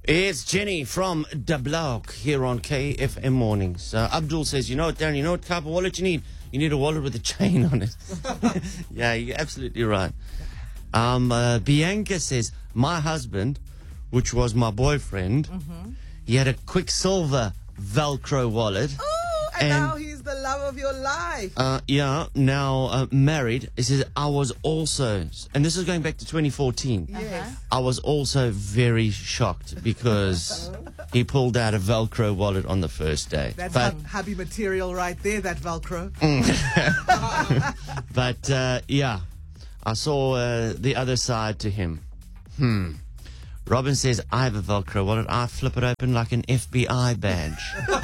It's Jenny from De Block here on KFM Mornings. Abdul says, you know what, Darren, you know what type of wallet you need? You need a wallet with a chain on it. Yeah, you're absolutely right. Bianca says, my husband, which was my boyfriend, he had a Quicksilver Velcro wallet. Oh, and now he's the love of your life. Now married. He says, I was also, and this is going back to 2014. Yes. I was also very shocked because he pulled out a Velcro wallet on the first day. That's hubby material right there, that Velcro. But yeah, I saw the other side to him. Robin says, I have a Velcro wallet. I flip it open like an FBI badge.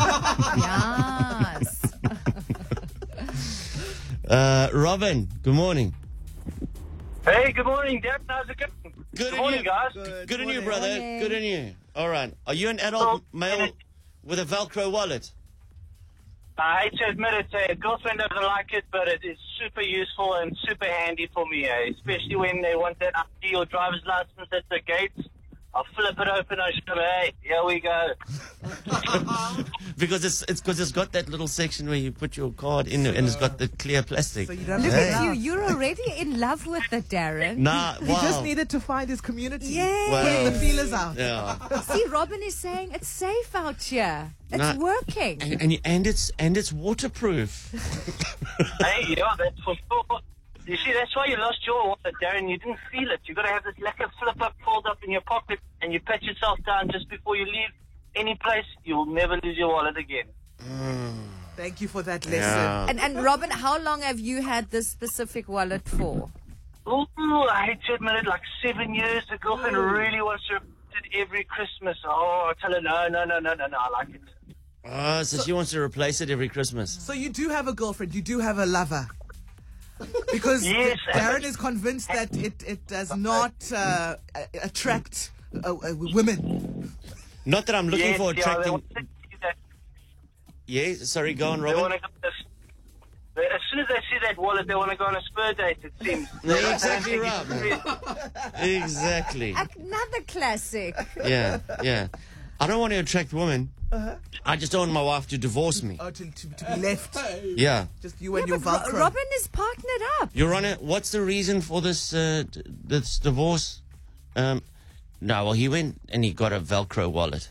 Yes. Robin, good morning. Hey, good morning, Deb. How's it going? Good morning, guys. Good on you, brother. Good on you. All right. Are you an adult male with a Velcro wallet? I hate to admit it, a girlfriend doesn't like it, but it is super useful and super handy for me, especially when they want that ID or driver's license at the gates. I'll flip it open and show them, hey, here we go. Because it's got that little section where you put your card in and it's got the clear plastic. So you don't Look have at to- you. You're already in love with it, Darren. Nah, He wow. just needed to find his community. Yes. Put the feelers out. Yeah. See, Robin is saying it's safe out here. It's No. working. And it's waterproof. Hey, yeah, that's for sure. You see, that's why you lost your wallet, Darren. You didn't feel it. You've got to have this lekker flip-up fold up in your pocket, and you pat yourself down just before you leave any place. You'll never lose your wallet again. Thank you for that lesson. Yeah. And Robin, how long have you had this specific wallet for? Ooh, I hate to admit it, like 7 years. The girlfriend really wants to repeat it every Christmas. Oh, I tell her, no, I like it. Oh, so she wants to replace it every Christmas. So you do have a girlfriend. You do have a lover. Because Yes. Darren is convinced that it does not attract women. Not that I'm looking Yes, for yeah, attracting. they want to see that. Yeah, sorry, go on, They Robin. want to go as soon as they see that wallet, they want to go on a spur date, it seems. Yeah, exactly right, man. Exactly. Another classic. Yeah. I don't want to attract women. I just don't want my wife to divorce me. Oh, to be left. Yeah. Just you and Yeah, your but Velcro. Robin is partnered up. Your Honor, what's the reason for this this divorce? No, well, he went and he got a Velcro wallet.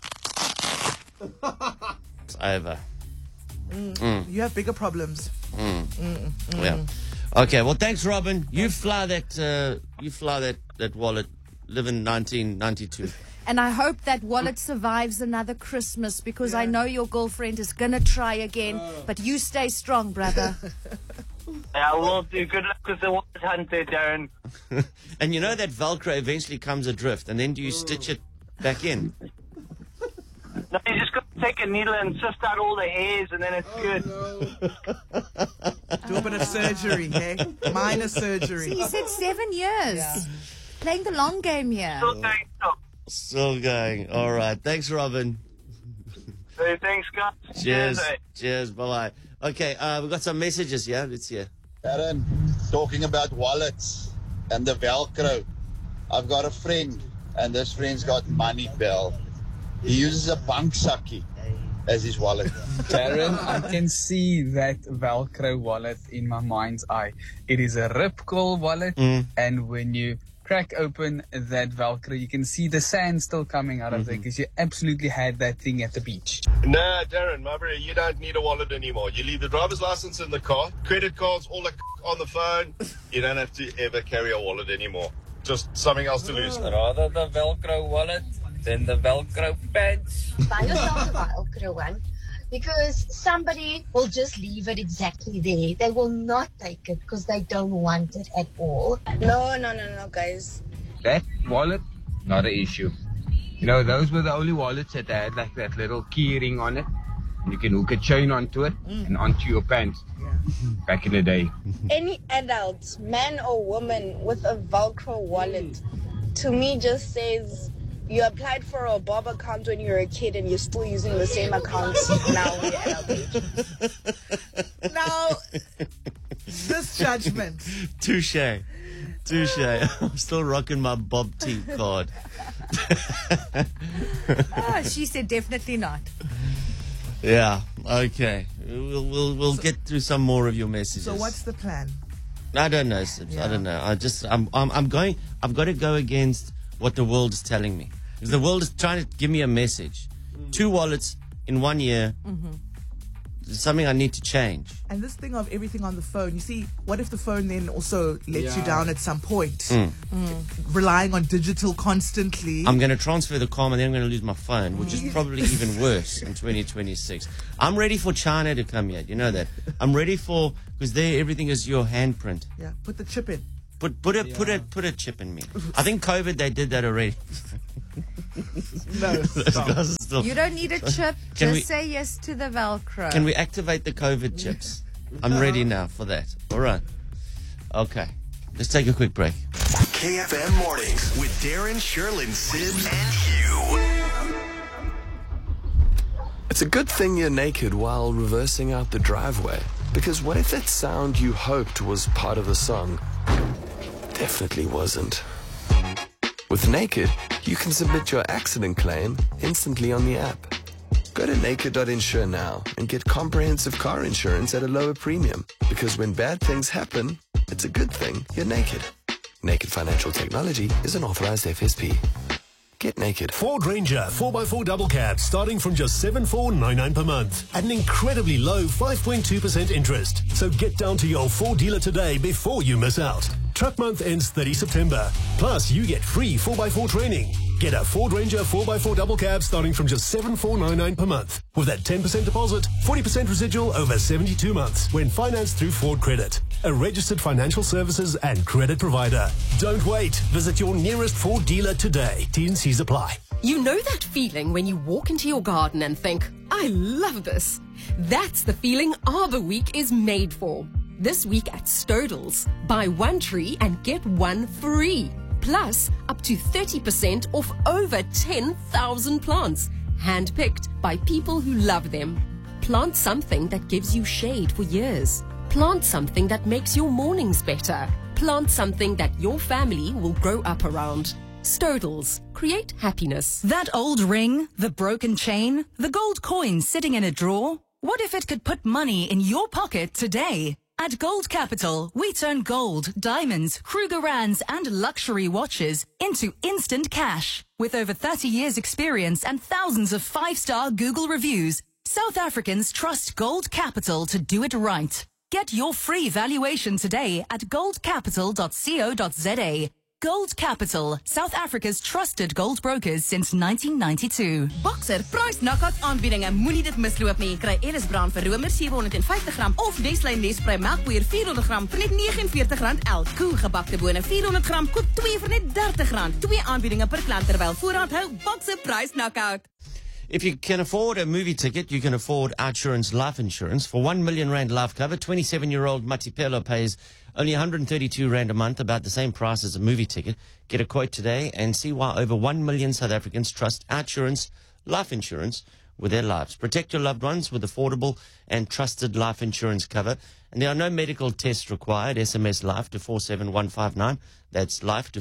It's over. You have bigger problems. Yeah. Okay. Well, thanks, Robin. You fly that wallet. Live in 1992. And I hope that wallet survives another Christmas because I know your girlfriend is going to try again. But you stay strong, brother. I will do. Good luck with the wallet hunt there, Darren. And you know that Velcro eventually comes adrift, and then do you stitch it back in? No, you just got to take a needle and sift out all the hairs, and then it's good. Do a bit of surgery, hey? Minor See, surgery. he said 7 years. Yeah. Playing the long game here. Still going strong. Still going. All right. Thanks, Robin. So thanks, guys. Cheers. eh? Cheers. Bye-bye. Okay, we've got some messages here. Let's hear. Darren, talking about wallets and the Velcro. I've got a friend, and this friend's got money bell. He uses a bank sakkie as his wallet. Darren, I can see that Velcro wallet in my mind's eye. It is a Ripcord wallet, and when you crack open that Velcro, you can see the sand still coming out of there because you absolutely had that thing at the beach. Nah, Darren, my brother, you don't need a wallet anymore. You leave the driver's license in the car, credit cards, all the on the phone. You don't have to ever carry a wallet anymore. Just something else to lose. Rather the Velcro wallet than the Velcro pants. Buy yourself a Velcro one because somebody will just leave it exactly there. They will not take it because they don't want it at all. No, guys. That wallet, not an issue. You know, those were the only wallets that had like that little key ring on it. And you can hook a chain onto it and onto your pants. Back in the day. Any adult, man or woman, with a Velcro wallet, to me just says you applied for a Bob account when you were a kid and you're still using the same account now when you're adult age. Now, this judgment. Touche. I'm still rocking my Bob T card. She said definitely not. Yeah. Okay. We'll get through some more of your messages. So what's the plan? I don't know, Sibs. I don't know. I've got to go against what the world is telling me. Because the world is trying to give me a message. 2 wallets in 1 year. It's something I need to change. And this thing of everything on the phone, you see, what if the phone then also lets you down at some point? Relying on digital constantly. I'm going to transfer the car and then I'm going to lose my phone, which is probably even worse in 2026. I'm ready for China to come here. You know that. I'm ready for, because there everything is your handprint. Yeah, put the chip in. Put a chip in me. I think COVID, they did that already. No, stop. You don't need a chip. Just say yes to the Velcro. Can we activate the COVID chips? I'm ready now for that. All right. Okay. Let's take a quick break. KFM Mornings with Darren, Sherlyn, Sibs, and Hugh. It's a good thing you're naked while reversing out the driveway. Because what if that sound you hoped was part of the song definitely wasn't? With Naked, you can submit your accident claim instantly on the app. Go to naked.insure now and get comprehensive car insurance at a lower premium. Because when bad things happen, it's a good thing you're naked. Naked Financial Technology is an authorized FSP. Get naked. Ford Ranger 4x4 double cab starting from just $7,499 per month at an incredibly low 5.2% interest. So get down to your Ford dealer today before you miss out. Truck month ends 30 September. Plus, you get free 4x4 training. Get a Ford Ranger 4x4 double cab starting from just $7,499 per month. With that 10% deposit, 40% residual over 72 months when financed through Ford Credit. A registered financial services and credit provider. Don't wait. Visit your nearest Ford dealer today. T&Cs apply. You know that feeling when you walk into your garden and think, I love this. That's the feeling Arbor Week is made for. This week at Stodels, buy 1 tree and get 1 free. Plus, up to 30% off over 10,000 plants. Handpicked by people who love them. Plant something that gives you shade for years. Plant something that makes your mornings better. Plant something that your family will grow up around. Stodels. Create happiness. That old ring, the broken chain, the gold coin sitting in a drawer. What if it could put money in your pocket today? At Gold Capital, we turn gold, diamonds, Krugerrands, and luxury watches into instant cash. With over 30 years experience and thousands of 5-star Google reviews, South Africans trust Gold Capital to do it right. Get your free valuation today at goldcapital.co.za. Gold Capital, South Africa's trusted gold brokers since 1992. Boxer, price knockouts aanbiedinge. Moenie dit misloop nie. Kry Ellis Brown vir romer 750 gram of Nestlé Nesprei melkpoeier 400 gram vir net R49 elk. Koe gebakte bone 400 gram, koop 2 vir net R30. 2 aanbiedinge per klant terwyl voorraad hou. Boxer price knockout. If you can afford a movie ticket, you can afford OUTsurance Life Insurance. For 1 million rand life cover, 27-year-old Matipelo pays only 132 rand a month, about the same price as a movie ticket. Get a quote today and see why over 1 million South Africans trust OUTsurance Life Insurance with their lives. Protect your loved ones with affordable and trusted life insurance cover. And there are no medical tests required. SMS LIFE to 47159. That's LIFE to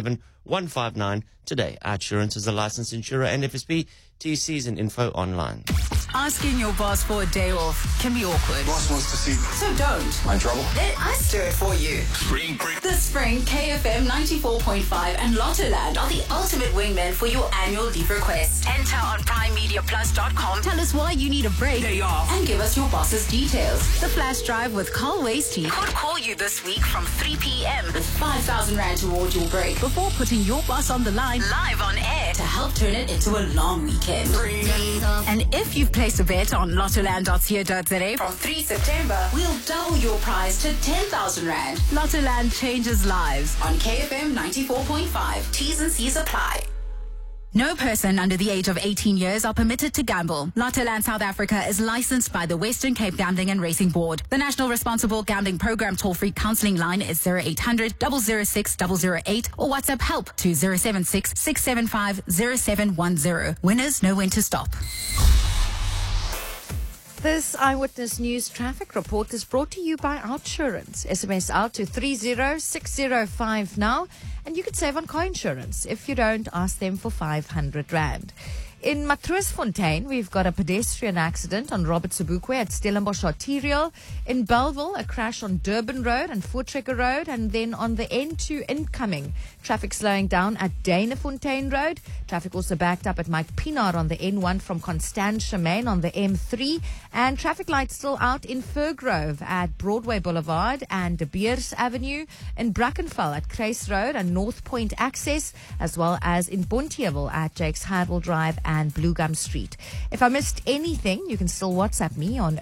47159 today. OUTsurance is a licensed insurer and FSP. TCs and info online. Asking your boss for a day off can be awkward. Boss wants to see. So don't. My trouble? Let us do it for you. Spring break. This spring, KFM 94.5 and Lottoland are the ultimate wingmen for your annual leave request. Enter on primemediaplus.com. Tell us why you need a break. Day off. And give us your boss's details. The Flash Drive with Carl Wasty could call you this week from 3 p.m. with 5,000 rand toward your break before putting your boss on the line live on air to help turn it into a long weekend. And if you've placed a bet on lottoland.co.za from 3 September, we'll double your prize to 10,000 rand. Lottoland changes lives on KFM 94.5. T's and C's apply. No person under the age of 18 years are permitted to gamble. Lottoland South Africa is licensed by the Western Cape Gambling and Racing Board. The National Responsible Gambling Program toll-free counseling line is 0800 006 008 or WhatsApp help to 076 675 0710. Winners know when to stop. This Eyewitness News traffic report is brought to you by OUTsurance. SMS out to 30605 now, and you can save on car insurance. If you don't, ask them for 500 Rand. In Matroosfontein, we've got a pedestrian accident on Robert Sobukwe at Stellenbosch Arterial. In Bellville, a crash on Durban Road and Voortrekker Road. And then on the N2 incoming, traffic slowing down at Danafontein Road. Traffic also backed up at Mike Pienaar on the N1 from Constantia Main on the M3. And traffic lights still out in Firgrove at Broadway Boulevard and De Beers Avenue. In Brackenfell at Crace Road and North Point Access, as well as in Bonteheuwel at Jakes Hardwell Drive and Blue Gum Street. If I missed anything, you can still WhatsApp me on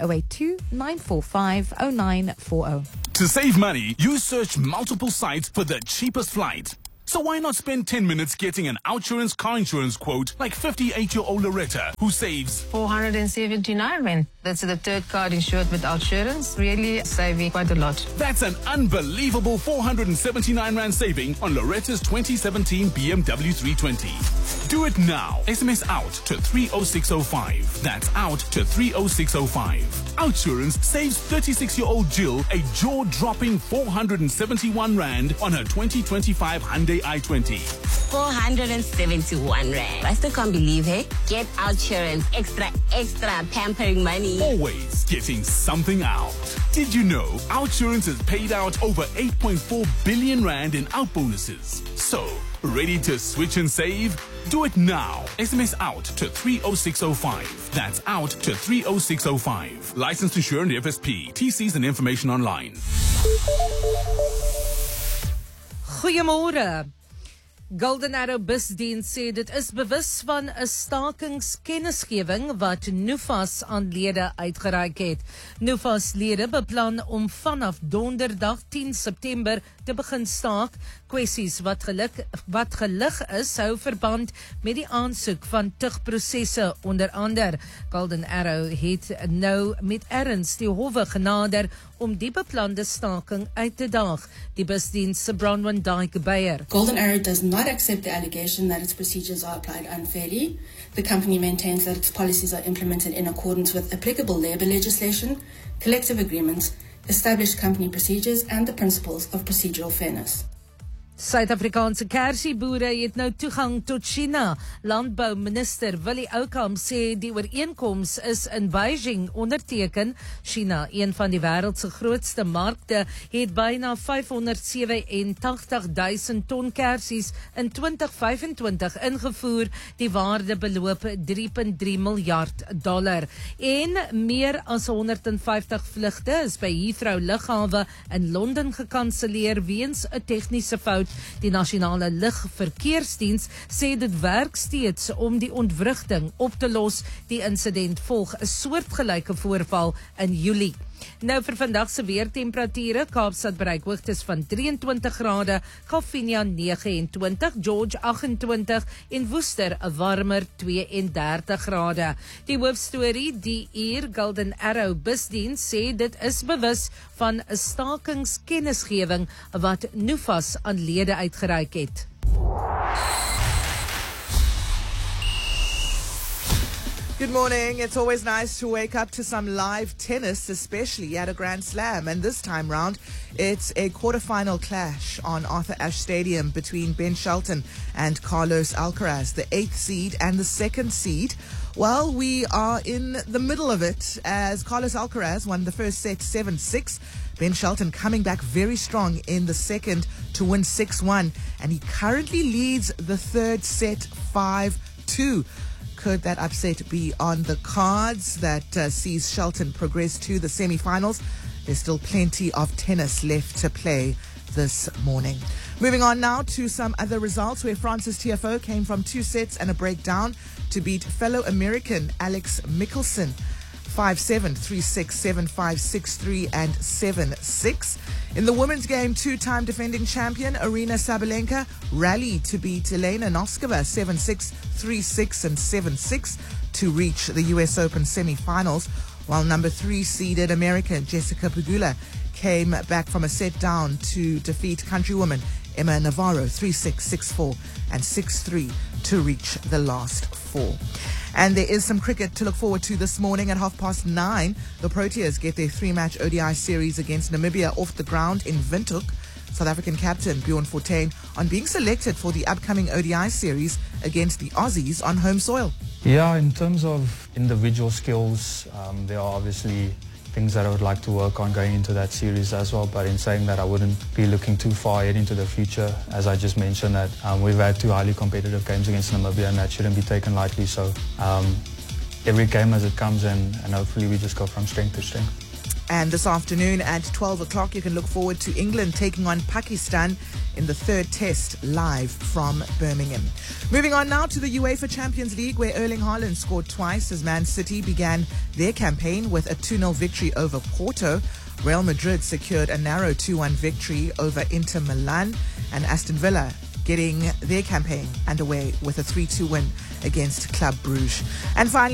082-945-0940. To save money, you search multiple sites for the cheapest flight. So why not spend 10 minutes getting an OUTsurance car insurance quote like 58-year-old Loretta, who saves 479 Rand. That's the third card insured with OUTsurance, really saving quite a lot. That's an unbelievable 479 Rand saving on Loretta's 2017 BMW 320. Do it now. SMS out to 30605. That's out to 30605. OUTsurance saves 36-year-old Jill a jaw-dropping 471 Rand on her 2025 Hyundai i20. 471 Rand. I still can't believe it. Get OUTsurance. Extra pampering money. Always getting something out. Did you know OUTsurance has paid out over 8.4 billion Rand in out bonuses? So, ready to switch and save? Do it now. SMS out to 30605. That's out to 30605. Licensed insured FSP. TCs and information online. Goeiemôre. Golden Arrow Busdiens sê dit is bewus van 'n stakingskennisgewing wat NUFAS aan lede uitgereik het. NUFAS lede beplan om vanaf donderdag 10 September te begin staak. Kwessies wat gelig is hou verband met die aansoek van tugprosesse onder ander. Golden Arrow het nou met erns die howe genader om die beplande staking uit te daag. Die busdiens se Bronwyn Dyke Beyer. Golden Arrow does not accept the allegation that its procedures are applied unfairly. The company maintains that its policies are implemented in accordance with applicable labor legislation, collective agreements, established company procedures, and the principles of procedural fairness. Suid-Afrikaanse kersieboere het nou toegang tot China. Landbouminister Willie Oukam sê die ooreenkoms is in Beijing onderteken. China, een van die wêreld se grootste markte, het byna 587,000 ton kersies in 2025 ingevoer. Die waarde beloop $3.3 miljard. En meer as 150 vlugte is by Heathrow lughawe in Londen gekanselleer weens 'n tegniese fout. Die nasionale lugverkeersdiens sê dit werk steeds om die ontwrigting op te los. Die insident volg 'n soortgelyke voorval in Julie. Nou vir vandag se weertemperature, Kaapstad bereik hoogtes van 23 grade, Galvinia 29, George 28 en Woester 'n warmer 32 grade. Die hoofstorie, die uur Golden Arrow busdiens sê dit is bewus van 'n stakingskennisgewing wat NUFAS aan lede uitgereik het. Good morning. It's always nice to wake up to some live tennis, especially at a Grand Slam. And this time round, it's a quarterfinal clash on Arthur Ashe Stadium between Ben Shelton and Carlos Alcaraz, the 8th seed and the 2nd seed. Well, we are in the middle of it as Carlos Alcaraz won the first set 7-6. Ben Shelton coming back very strong in the second to win 6-1. And he currently leads the third set 5-2. Could that upset be on the cards that sees Shelton progress to the semi-finals? There's still plenty of tennis left to play this morning. Moving on now to some other results where Francis Tiafoe came from 2 sets and a breakdown to beat fellow American Alex Michelsen 5-7, 3-6, 7-5, 6-3 and 7-6. In the women's game, 2-time defending champion Aryna Sabalenka rallied to beat Elena Noskova 7-6, 3-6 and 7-6 to reach the US Open semi-finals, while number 3 seeded American Jessica Pegula came back from a set down to defeat countrywoman Emma Navarro 3-6, 6-4 and 6-3 to reach the last 4. And there is some cricket to look forward to this morning at 9:30. The Proteas get their 3-match ODI series against Namibia off the ground in Windhoek. South African captain Bjorn Fortuin on being selected for the upcoming ODI series against the Aussies on home soil. Yeah, in terms of individual skills, there are obviously things that I would like to work on going into that series as well. But in saying that, I wouldn't be looking too far ahead into the future. As I just mentioned, that we've had 2 highly competitive games against Namibia, and that shouldn't be taken lightly. So every game as it comes, and hopefully we just go from strength to strength. And this afternoon at 12 o'clock, you can look forward to England taking on Pakistan in the 3rd test live from Birmingham. Moving on now to the UEFA Champions League, where Erling Haaland scored twice as Man City began their campaign with a 2-0 victory over Porto. Real Madrid secured a narrow 2-1 victory over Inter Milan, and Aston Villa getting their campaign underway with a 3-2 win against Club Brugge. And finally,